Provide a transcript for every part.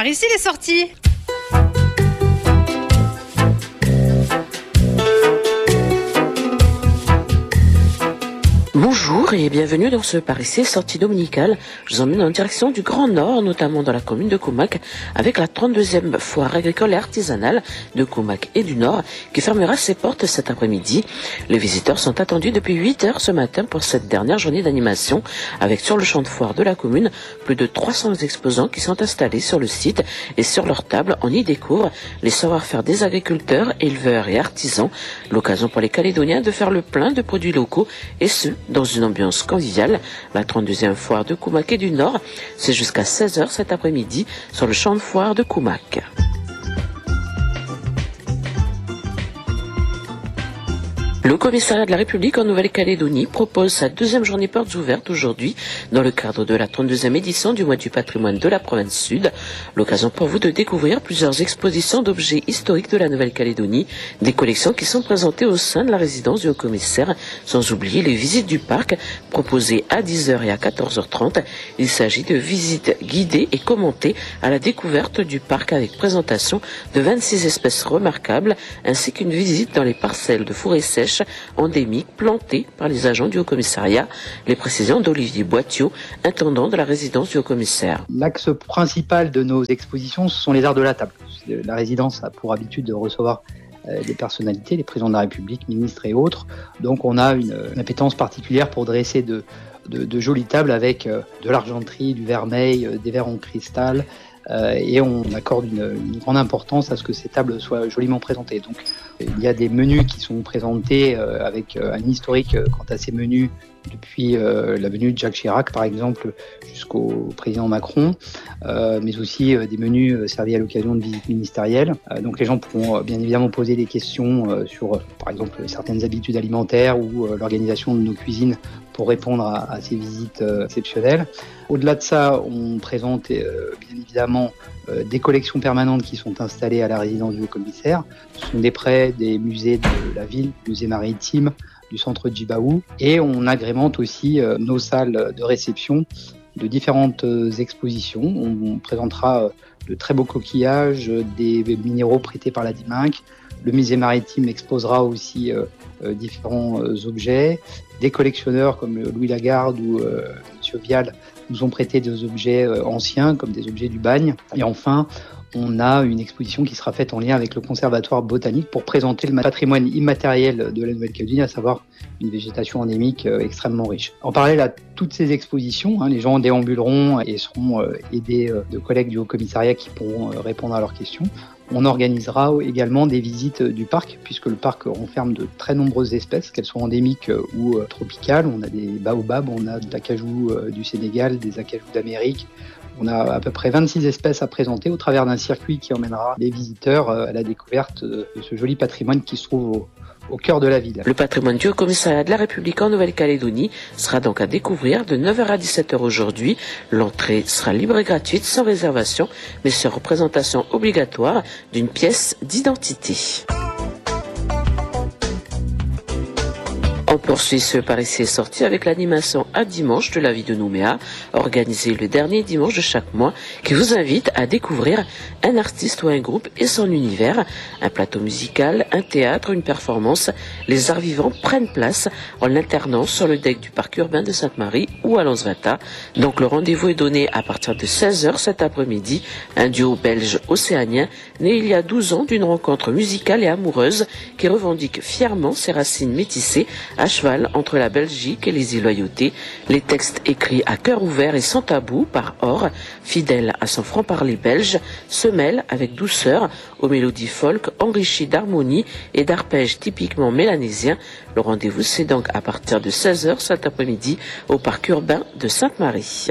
par ici les sorties. Bonjour et bienvenue dans ce Par ici sortie dominicale. Je vous emmène en direction du Grand Nord, notamment dans la commune de Koumak, avec la 32e foire agricole et artisanale de Koumak et du Nord, qui fermera ses portes cet après-midi. Les visiteurs sont attendus depuis 8 heures ce matin pour cette dernière journée d'animation, avec sur le champ de foire de la commune, plus de 300 exposants qui sont installés sur le site et sur leur table, on y découvre les savoir-faire des agriculteurs, éleveurs et artisans. L'occasion pour les Calédoniens de faire le plein de produits locaux et ce, dans une ambiance conviviale. La 32e foire de Koumak et du Nord, c'est jusqu'à 16h cet après-midi sur le champ de foire de Koumak. Le commissariat de la République en Nouvelle-Calédonie propose sa deuxième journée portes ouvertes aujourd'hui dans le cadre de la 32e édition du mois du patrimoine de la province sud. L'occasion pour vous de découvrir plusieurs expositions d'objets historiques de la Nouvelle-Calédonie, des collections qui sont présentées au sein de la résidence du haut-commissaire, sans oublier les visites du parc proposées à 10h et à 14h30. Il s'agit de visites guidées et commentées à la découverte du parc avec présentation de 26 espèces remarquables ainsi qu'une visite dans les parcelles de forêts sèches endémiques plantées par les agents du haut-commissariat. Les précisions d'Olivier Boitiot, intendant de la résidence du haut-commissaire. L'axe principal de nos expositions, ce sont les arts de la table. La résidence a pour habitude de recevoir des personnalités, les présidents de la République, ministres et autres. Donc on a une appétence particulière pour dresser de jolies tables avec de l'argenterie, du vermeil, des verres en cristal. Et on accorde une grande importance à ce que ces tables soient joliment présentées. Donc il y a des menus qui sont présentés avec un historique quant à ces menus depuis la venue de Jacques Chirac par exemple jusqu'au président Macron, mais aussi des menus servis à l'occasion de visites ministérielles. Donc les gens pourront bien évidemment poser des questions sur par exemple certaines habitudes alimentaires ou l'organisation de nos cuisines pour répondre à ces visites exceptionnelles. Au-delà de ça, on présente bien évidemment des collections permanentes qui sont installées à la résidence du haut-commissaire. Ce sont des prêts des musées de la ville, du musée maritime, du centre Djibaou. Et on agrémente aussi nos salles de réception de différentes expositions. On présentera de très beaux coquillages, des minéraux prêtés par la DIMINC. Le musée maritime exposera aussi différents objets. Des collectionneurs comme Louis Lagarde ou Monsieur Vial nous ont prêté des objets anciens comme des objets du bagne. Et enfin, on a une exposition qui sera faite en lien avec le Conservatoire botanique pour présenter le patrimoine immatériel de la Nouvelle-Calédonie, à savoir une végétation endémique extrêmement riche. En parallèle à toutes ces expositions, les gens déambuleront et seront aidés de collègues du Haut-Commissariat qui pourront répondre à leurs questions. On organisera également des visites du parc, puisque le parc renferme de très nombreuses espèces, qu'elles soient endémiques ou tropicales. On a des baobabs, on a de l'acajou du Sénégal, des acajous d'Amérique. On a à peu près 26 espèces à présenter au travers d'un circuit qui emmènera les visiteurs à la découverte de ce joli patrimoine qui se trouve au cœur de la ville. Le patrimoine du Haut-Commissariat de la République en Nouvelle-Calédonie sera donc à découvrir de 9h à 17h aujourd'hui. L'entrée sera libre et gratuite, sans réservation, mais sur représentation obligatoire d'une pièce d'identité. On poursuit ce Par ici sorti avec l'animation à dimanche de la vie de Nouméa, organisée le dernier dimanche de chaque mois, qui vous invite à découvrir un artiste ou un groupe et son univers. Un plateau musical, un théâtre, une performance. Les arts vivants prennent place en alternance sur le deck du parc urbain de Sainte-Marie ou à Lansvata. Donc le rendez-vous est donné à partir de 16h cet après-midi. Un duo belge-océanien né il y a 12 ans d'une rencontre musicale et amoureuse qui revendique fièrement ses racines métissées à cheval entre la Belgique et les îles Loyauté. Les textes écrits à cœur ouvert et sans tabou par Or, fidèle à son franc-parler belge, se mêlent avec douceur aux mélodies folk enrichies d'harmonie et d'arpèges typiquement mélanésiens. Le rendez-vous c'est donc à partir de 16h cet après-midi au parc urbain de Sainte-Marie.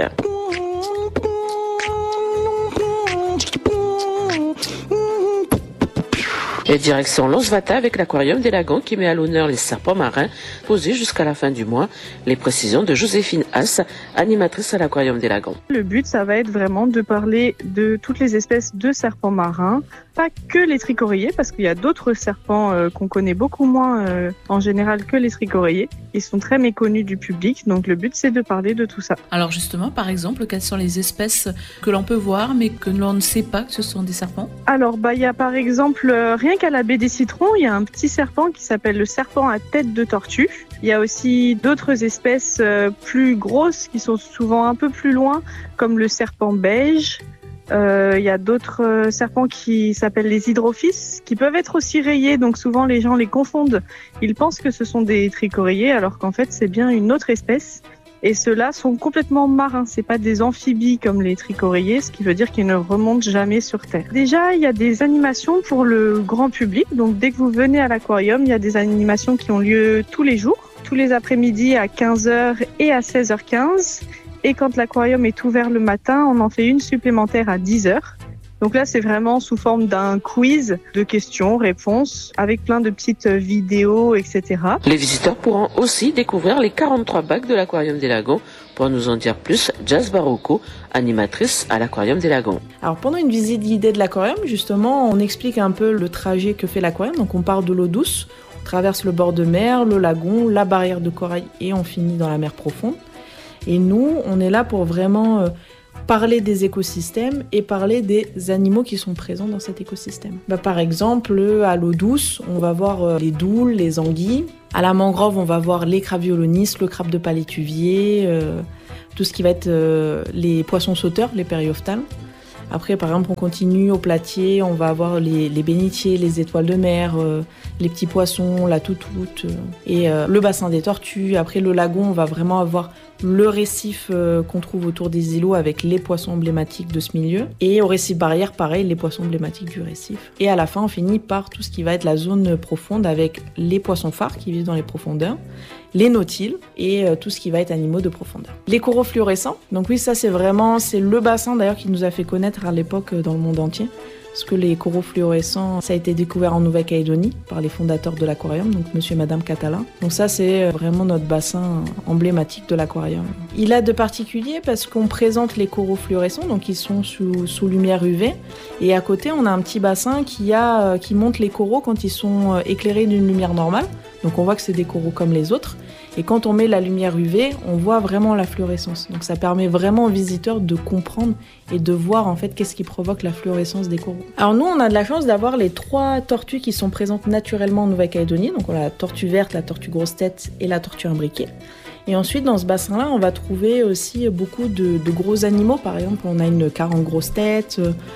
Et direction Lons-Vata avec l'aquarium des Lagons qui met à l'honneur les serpents marins posés jusqu'à la fin du mois. Les précisions de Joséphine Haas, animatrice à l'aquarium des Lagons. Le but, ça va être vraiment de parler de toutes les espèces de serpents marins, pas que les tricoréiers, parce qu'il y a d'autres serpents qu'on connaît beaucoup moins en général que les tricoréiers. Ils sont très méconnus du public, donc le but, c'est de parler de tout ça. Alors justement, par exemple, quelles sont les espèces que l'on peut voir, mais que l'on ne sait pas que ce sont des serpents? Alors, il y a par exemple, rien qu'à la baie des Citrons, il y a un petit serpent qui s'appelle le serpent à tête de tortue. Il y a aussi d'autres espèces plus grosses qui sont souvent un peu plus loin, comme le serpent beige. Il y a d'autres serpents qui s'appellent les hydrophis, qui peuvent être aussi rayés, donc souvent les gens les confondent. Ils pensent que ce sont des tricoréiers, alors qu'en fait c'est bien une autre espèce. Et ceux-là sont complètement marins, c'est pas des amphibies comme les tricoréiers, ce qui veut dire qu'ils ne remontent jamais sur Terre. Déjà, il y a des animations pour le grand public, donc dès que vous venez à l'aquarium, il y a des animations qui ont lieu tous les jours, tous les après-midi à 15h et à 16h15. Et quand l'aquarium est ouvert le matin, on en fait une supplémentaire à 10h. Donc là, c'est vraiment sous forme d'un quiz de questions-réponses avec plein de petites vidéos, etc. Les visiteurs pourront aussi découvrir les 43 bacs de l'aquarium des Lagons. Pour nous en dire plus, Jazz Barocco, animatrice à l'aquarium des Lagons. Alors pendant une visite guidée de l'aquarium, justement, on explique un peu le trajet que fait l'aquarium. Donc on part de l'eau douce, on traverse le bord de mer, le lagon, la barrière de corail et on finit dans la mer profonde. Et nous, on est là pour vraiment parler des écosystèmes et parler des animaux qui sont présents dans cet écosystème. Par exemple, à l'eau douce, on va voir les doules, les anguilles. À la mangrove, on va voir les crabes violonistes, le crabe de palétuvier, tout ce qui va être les poissons sauteurs, les périophthalmes. Après, par exemple, on continue au platier, on va avoir les bénitiers, les étoiles de mer, les petits poissons, la toutoute et le bassin des tortues. Après, le lagon, on va vraiment avoir le récif qu'on trouve autour des îlots avec les poissons emblématiques de ce milieu. Et au récif barrière, pareil, les poissons emblématiques du récif. Et à la fin, on finit par tout ce qui va être la zone profonde avec les poissons phares qui vivent dans les profondeurs, les nautiles et tout ce qui va être animaux de profondeur. Les coraux fluorescents, donc oui, ça c'est le bassin d'ailleurs qui nous a fait connaître à l'époque dans le monde entier. Parce que les coraux fluorescents, ça a été découvert en Nouvelle-Calédonie par les fondateurs de l'aquarium, donc monsieur et madame Catala. Donc ça, c'est vraiment notre bassin emblématique de l'aquarium. Il a de particulier parce qu'on présente les coraux fluorescents, donc ils sont sous lumière UV. Et à côté, on a un petit bassin qui montre les coraux quand ils sont éclairés d'une lumière normale. Donc on voit que c'est des coraux comme les autres. Et quand on met la lumière UV, on voit vraiment la fluorescence. Donc ça permet vraiment aux visiteurs de comprendre et de voir en fait qu'est-ce qui provoque la fluorescence des coraux. Alors nous, on a de la chance d'avoir les 3 tortues qui sont présentes naturellement en Nouvelle-Calédonie. Donc on a la tortue verte, la tortue grosse tête et la tortue imbriquée. Et ensuite, dans ce bassin-là, on va trouver aussi beaucoup de gros animaux. Par exemple, on a une carente grosse tête,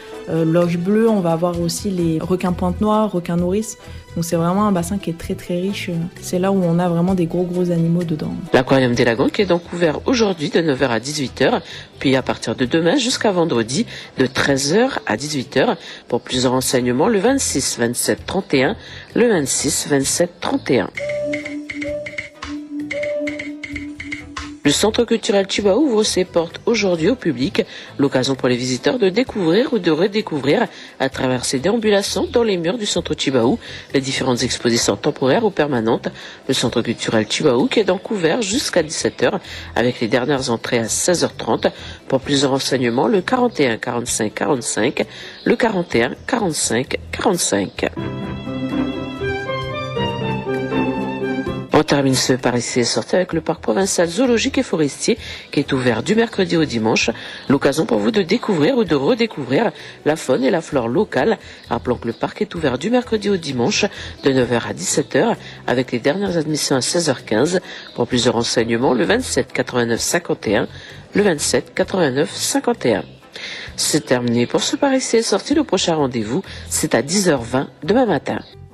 loge bleue, on va avoir aussi les requins pointe noire, requins nourrices. Donc c'est vraiment un bassin qui est très très riche. C'est là où on a vraiment des gros animaux dedans. L'aquarium des Lagons qui est donc ouvert aujourd'hui de 9h à 18h, puis à partir de demain jusqu'à vendredi de 13h à 18h. Pour plus de renseignements, le 26 27 31, le 26 27 31. Le Centre culturel Tchibahou ouvre ses portes aujourd'hui au public, l'occasion pour les visiteurs de découvrir ou de redécouvrir à travers ses déambulations dans les murs du Centre Tchibahou les différentes expositions temporaires ou permanentes. Le Centre culturel Tchibahou qui est donc ouvert jusqu'à 17h avec les dernières entrées à 16h30. Pour plus de renseignements, le 41 45 45, le 41 45 45. On termine ce par ici et sorti avec le parc provincial zoologique et forestier qui est ouvert du mercredi au dimanche. L'occasion pour vous de découvrir ou de redécouvrir la faune et la flore locale. Rappelons que le parc est ouvert du mercredi au dimanche de 9h à 17h avec les dernières admissions à 16h15. Pour plus de renseignements, le 27 89 51, le 27 89 51. C'est terminé pour ce par ici et sorti. Le prochain rendez-vous, c'est à 10h20 demain matin.